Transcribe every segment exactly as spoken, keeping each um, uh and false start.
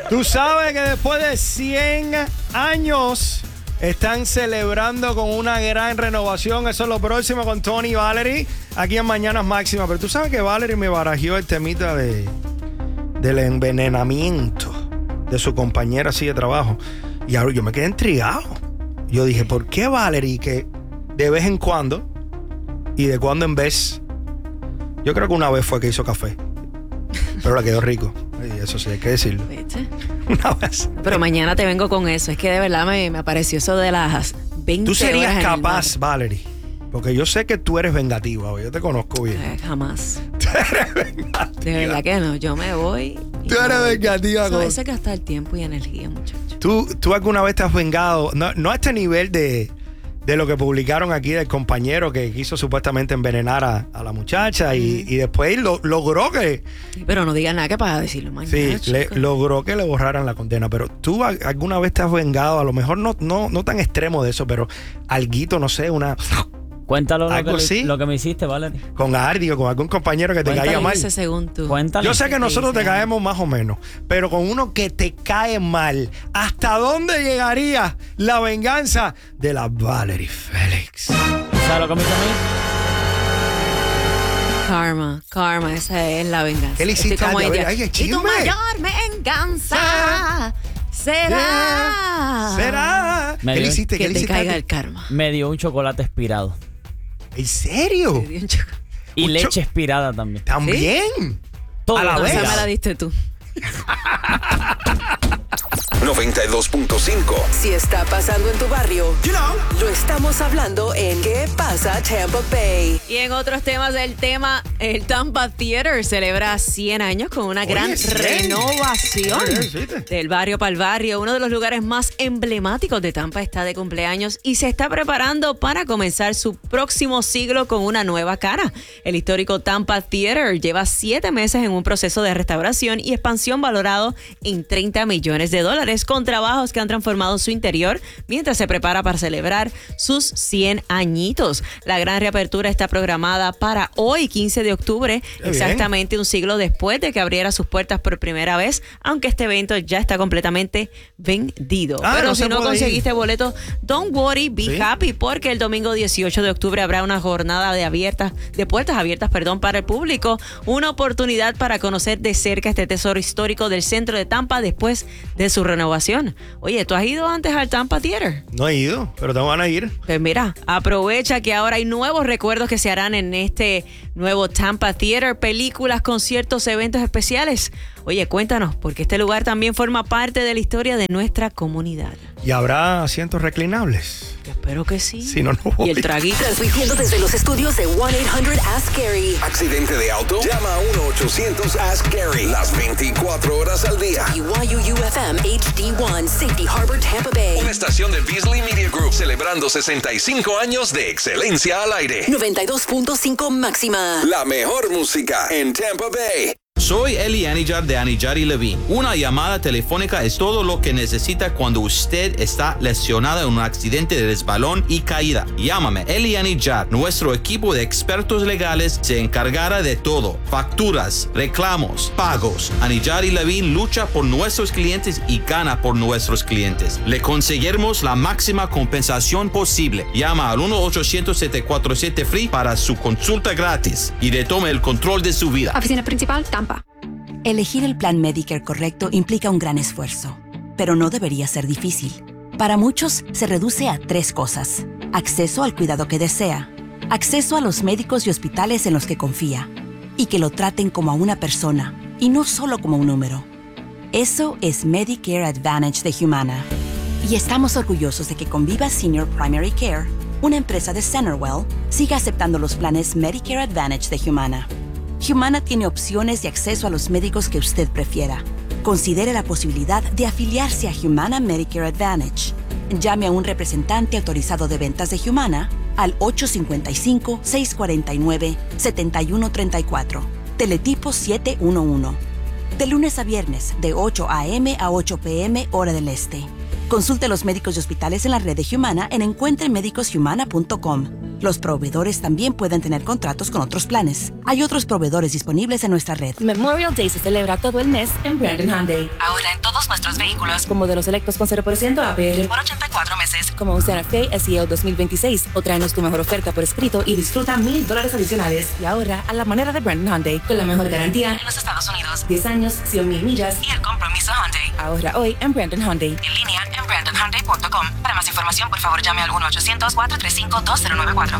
Tú sabes que después de cien años están celebrando con una gran renovación. Eso es lo próximo con Tony y Valerie aquí en Mañanas Máximas. Pero tú sabes que Valerie me barajeó el temita de, del envenenamiento de su compañera así de trabajo. Y ahora yo me quedé intrigado. Yo dije, ¿por qué Valerie que de vez en cuando y de cuando en vez? Yo creo que una vez fue que hizo café, pero le quedó rico. Y eso sí, hay que decirlo. ¿Viste? Una vez. Pero mañana te vengo con eso. Es que de verdad me, me apareció eso de las veinte Tú serías horas en el capaz, mar. Valerie, porque yo sé que tú eres vengativa. Yo te conozco bien. Eh, jamás. Tú eres vengativa. De verdad que no. Yo me voy. y Tú eres voy. vengativa. Eso, con- eso es gastar tiempo y energía, muchacho. ¿Tú, ¿Tú alguna vez te has vengado? No, no a este nivel de, de lo que publicaron aquí del compañero que quiso supuestamente envenenar a, a la muchacha y, y después lo, logró que Sí, pero no digas nada que para decirlo mañana. sí, le, chicos. logró que le borraran la condena. Pero tú a- alguna vez te has vengado, a lo mejor no, no, no tan extremo de eso, pero alguito, no sé, una Cuéntalo lo ¿Algo que, le- así? lo que me hiciste, Valerie. con Ardio, con algún compañero que te Cuéntale caiga ¿Qué mal. dice según tú? Cuéntale. Yo sé que ¿Qué nosotros te dice? caemos más o menos, pero con uno que te cae mal, ¿hasta dónde llegaría la venganza de la Valerie Félix? ¿Sabes lo que me hizo a mí? Karma, karma, esa es la venganza. ¿Qué le hiciste Estoy como a- ella. ay, qué Y tu chisme. mayor venganza será. ¿Será? Me ¿Qué le dio- hiciste? ¿Qué que le te hiciste a caiga ti? el karma. Me dio un chocolate expirado. ¿En serio? Te di un choco- Y Un leche cho- expirada también. ¿También? Todo a la No, vez. esa me la diste tú. noventa y dos punto cinco. Si está pasando en tu barrio, You know. lo estamos hablando en ¿Qué pasa Tampa Bay? Y en otros temas del tema, el Tampa Theater celebra cien años con una Oye, gran cien. renovación Oye, ¿viste? del barrio para el barrio. Uno de los lugares más emblemáticos de Tampa está de cumpleaños y se está preparando para comenzar su próximo siglo con una nueva cara. El histórico Tampa Theater lleva siete meses en un proceso de restauración y expansión valorado en treinta millones de dólares, con trabajos que han transformado su interior mientras se prepara para celebrar sus cien añitos. La gran reapertura está programada para hoy, quince de octubre, Qué exactamente un siglo después de que abriera sus puertas por primera vez, aunque este evento ya está completamente vendido. Ah, Pero no si se no puede conseguiste ir. boletos, don't worry, be Sí. happy, porque el domingo dieciocho de octubre habrá una jornada de abiertas, de puertas abiertas, perdón, para el público, una oportunidad para conocer de cerca este tesoro histórico del centro de Tampa después de su renovación. Oye, ¿tú has ido antes al Tampa Theater? No he ido, pero te van a ir. Pues mira, aprovecha que ahora hay nuevos recuerdos que se harán en este nuevo Tampa Theater, películas, conciertos, eventos especiales. Oye, cuéntanos, porque este lugar también forma parte de la historia de nuestra comunidad. ¿Y habrá asientos reclinables? Yo espero que sí. Si no, no voy. Y el traguito. Transmitiendo desde los estudios de one eight hundred ask Gary. ¿Accidente de auto? Llama a uno ochocientos ask Gary. Las veinticuatro horas al día. Y Y U U F M H D uno, Safety Harbor, Tampa Bay. Una estación de Beasley Media Group celebrando sesenta y cinco años de excelencia al aire. noventa y dos punto cinco máxima. La mejor música en Tampa Bay. Soy Eli Anijar de Anijar y Levine. Una llamada telefónica es todo lo que necesita cuando usted está lesionado en un accidente de resbalón y caída. Llámame, Eli Anijar. Nuestro equipo de expertos legales se encargará de todo. Facturas, reclamos, pagos. Anijar y Levine lucha por nuestros clientes y gana por nuestros clientes. Le conseguiremos la máxima compensación posible. Llama al uno ochocientos siete cuatro siete F R E E para su consulta gratis y retome el control de su vida. Oficina principal, Tampa. Elegir el plan Medicare correcto implica un gran esfuerzo, pero no debería ser difícil. Para muchos, se reduce a tres cosas: acceso al cuidado que desea, acceso a los médicos y hospitales en los que confía, y que lo traten como a una persona, y no solo como un número. Eso es Medicare Advantage de Humana. Y estamos orgullosos de que Conviva Senior Primary Care, una empresa de CenterWell, siga aceptando los planes Medicare Advantage de Humana. Humana tiene opciones de acceso a los médicos que usted prefiera. Considere la posibilidad de afiliarse a Humana Medicare Advantage. Llame a un representante autorizado de ventas de Humana al ocho cinco cinco, seis cuatro nueve, siete uno tres cuatro, teletipo siete uno uno. De lunes a viernes, de ocho a eme a ocho pe eme, hora del este. Consulte los médicos y hospitales en la red de Humana en encuentre médicos humana punto com. Los proveedores también pueden tener contratos con otros planes. Hay otros proveedores disponibles en nuestra red. Memorial Day se celebra todo el mes en Brandon Hyundai. Ahora en todos nuestros vehículos, Con modelos selectos con cero por ciento A P R por ochenta y cuatro meses. como un Santa Fe S E L dos mil veintiséis, o tráenos tu mejor oferta por escrito y disfruta mil dólares adicionales. Y ahorra a la manera de Brandon Hyundai, con la mejor garantía En los Estados Unidos. diez años, cien mil millas. Y el compromiso Hyundai. Ahorra hoy en Brandon Hyundai. En línea en brandon hyundai punto com. Para más información, por favor, llame al uno ochocientos, cuatro tres cinco, dos cero nueve cuatro.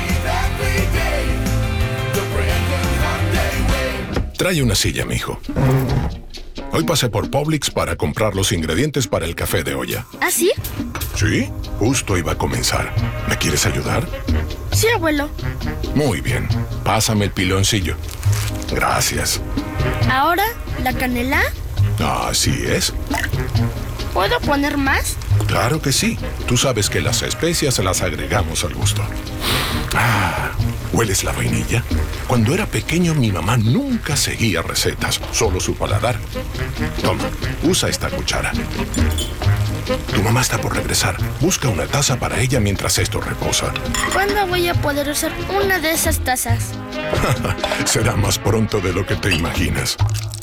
Trae una silla, mijo. Hoy pasé por Publix para comprar los ingredientes para el café de olla. ¿Ah, sí? Sí, justo iba a comenzar. ¿Me quieres ayudar? Sí, abuelo. Muy bien. Pásame el piloncillo. Gracias. Ahora, la canela. Así es. ¿Puedo poner más? Claro que sí. Tú sabes que las especias las agregamos al gusto. Ah, ¿hueles la vainilla? Cuando era pequeño, mi mamá nunca seguía recetas, solo su paladar. Toma, usa esta cuchara. Tu mamá está por regresar. Busca una taza para ella mientras esto reposa. ¿Cuándo voy a poder usar una de esas tazas? Será más pronto de lo que te imaginas.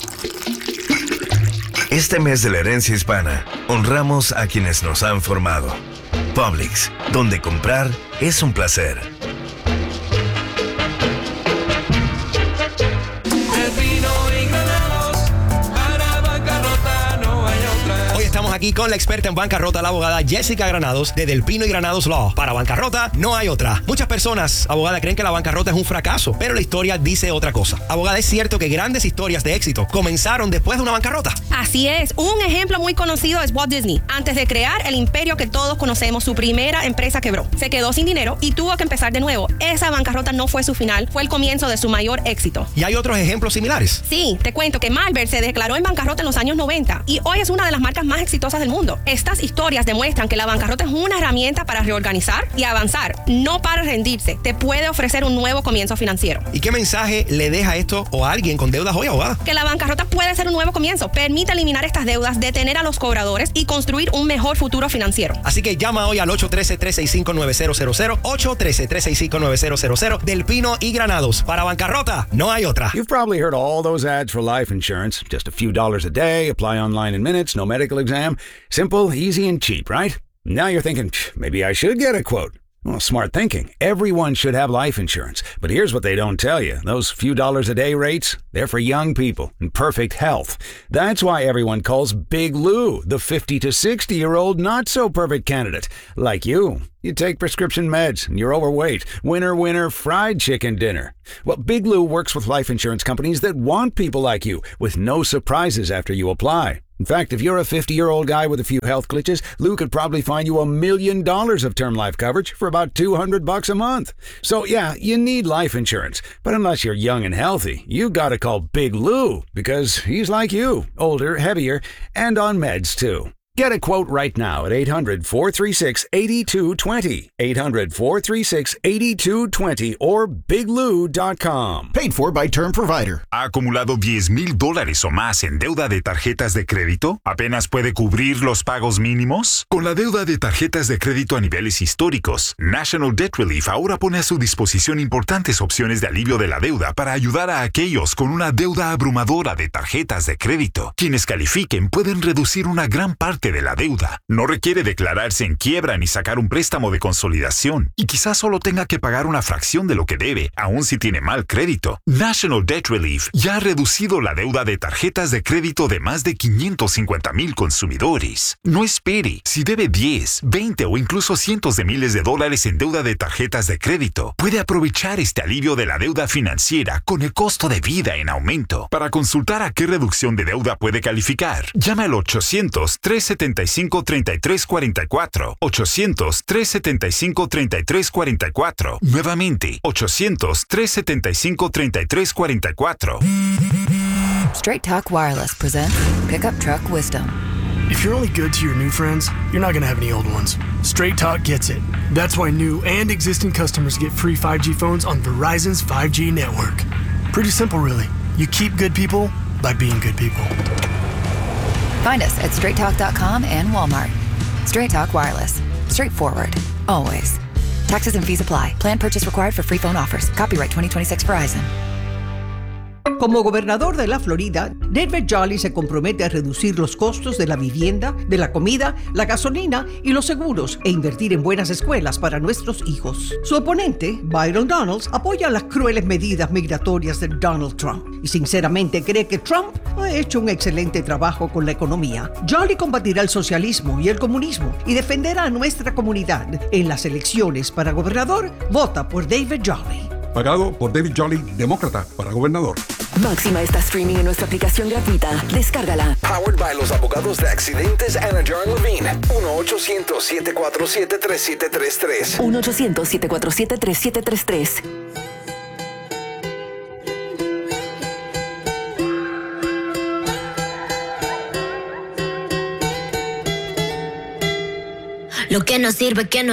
Este mes de la herencia hispana, honramos a quienes nos han formado. Publix, donde comprar es un placer. Estamos aquí con la experta en bancarrota, la abogada Jessica Granados de Del Pino y Granados Law. Para bancarrota no hay otra. Muchas personas, abogada, creen que la bancarrota es un fracaso, pero la historia dice otra cosa. Abogada, ¿es cierto que grandes historias de éxito comenzaron después de una bancarrota? Así es. Un ejemplo muy conocido es Walt Disney. Antes de crear el imperio que todos conocemos, su primera empresa quebró. Se quedó sin dinero y tuvo que empezar de nuevo. Esa bancarrota no fue su final, fue el comienzo de su mayor éxito. ¿Y hay otros ejemplos similares? Sí, te cuento que Malbert se declaró en bancarrota en los años noventa y hoy es una de las marcas más exitosas del mundo. Estas historias demuestran que la bancarrota es una herramienta para reorganizar y avanzar, no para rendirse. Te puede ofrecer un nuevo comienzo financiero. ¿Y qué mensaje le deja esto o a alguien con deudas hoy, abogada? Que la bancarrota puede ser un nuevo comienzo. Permite eliminar estas deudas, detener a los cobradores y construir un mejor futuro financiero. Así que llama hoy al ocho uno tres, tres seis cinco, nueve cero cero cero, ocho uno tres, tres seis cinco, nueve cero cero cero. Del Pino y Granados. Para bancarrota no hay otra. You've probably heard all those ads for life insurance. Just a few dollars a day, apply online in minutes, no medical exam. Simple, easy, and cheap, right? Now you're thinking, maybe I should get a quote. Well, smart thinking. Everyone should have life insurance. But here's what they don't tell you. Those few dollars a day rates, they're for young people in perfect health. That's why everyone calls Big Lou the fifty to sixty-year-old not-so-perfect candidate. Like you. You take prescription meds and you're overweight. Winner, winner, fried chicken dinner. Well, Big Lou works with life insurance companies that want people like you with no surprises after you apply. In fact, if you're a fifty-year-old guy with a few health glitches, Lou could probably find you a million dollars of term life coverage for about two hundred bucks a month. So yeah, you need life insurance. But unless you're young and healthy, you gotta call Big Lou because he's like you, older, heavier, and on meds too. Get a quote right now at eight hundred, four three six, eight two two zero, eight hundred, four three six, eight two two zero or big lou dot com. Paid for by Term Provider. ¿Ha acumulado diez mil dólares o más en deuda de tarjetas de crédito? ¿Apenas puede cubrir los pagos mínimos? Con la deuda de tarjetas de crédito a niveles históricos, National Debt Relief ahora pone a su disposición importantes opciones de alivio de la deuda para ayudar a aquellos con una deuda abrumadora de tarjetas de crédito. Quienes califiquen pueden reducir una gran parte de la deuda. No requiere declararse en quiebra ni sacar un préstamo de consolidación. Y quizás solo tenga que pagar una fracción de lo que debe, aun si tiene mal crédito. National Debt Relief ya ha reducido la deuda de tarjetas de crédito de más de quinientos cincuenta mil consumidores. No espere. Si debe diez, veinte o incluso cientos de miles de dólares en deuda de tarjetas de crédito, puede aprovechar este alivio de la deuda financiera con el costo de vida en aumento. Para consultar a qué reducción de deuda puede calificar, llame al ochocientos, tres setenta y cinco, treinta y tres cuarenta y cuatro. ochocientos, tres setenta y cinco, treinta y tres cuarenta y cuatro. Nuevamente, ochocientos, tres setenta y cinco, treinta y tres cuarenta y cuatro. Straight Talk Wireless presents Pickup Truck Wisdom. If you're only good to your new friends, you're not going to have any old ones. Straight Talk gets it. That's why new and existing customers get free five G phones on Verizon's five G network. Pretty simple, really. You keep good people by being good people. Find us at straight talk dot com and Walmart. Straight Talk Wireless. Straightforward. Always. Taxes and fees apply. Plan purchase required for free phone offers. Copyright twenty twenty-six Verizon. Como gobernador de la Florida, David Jolly se compromete a reducir los costos de la vivienda, de la comida, la gasolina y los seguros e invertir en buenas escuelas para nuestros hijos. Su oponente, Byron Donalds, apoya las crueles medidas migratorias de Donald Trump y sinceramente cree que Trump ha hecho un excelente trabajo con la economía. Jolly combatirá el socialismo y el comunismo y defenderá a nuestra comunidad. En las elecciones para gobernador, vota por David Jolly. Pagado por David Jolly, demócrata, para gobernador. Máxima está streaming en nuestra aplicación gratuita. Descárgala. Powered by los abogados de accidentes Anajar and Levine. uno ochocientos, siete cuatro siete, tres siete tres tres. uno ochocientos, siete cuatro siete, tres siete tres tres. Lo que no sirve, que no